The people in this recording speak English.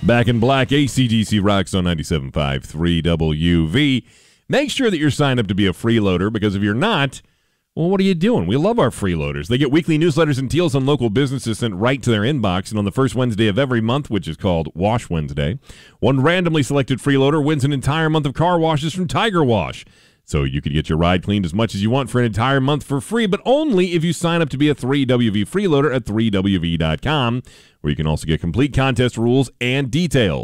Back in Black, AC/DC Rocks on 97.5 3WV. Make sure that you're signed up to be a freeloader, because if you're not, well, what are you doing? We love our freeloaders. They get weekly newsletters and deals on local businesses sent right to their inbox. And on the first Wednesday of every month, which is called Wash Wednesday, one randomly selected freeloader wins an entire month of car washes from Tiger Wash. So you could get your ride cleaned as much as you want for an entire month for free, but only if you sign up to be a 3WV freeloader at 3WV.com, where you can also get complete contest rules and details.